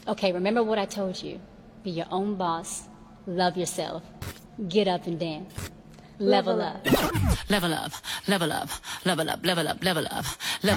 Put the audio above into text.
Okay, remember what I told you. Be your own boss. Love yourself. Get up and dance. Level up. Level up, level up, level up, level up, level up.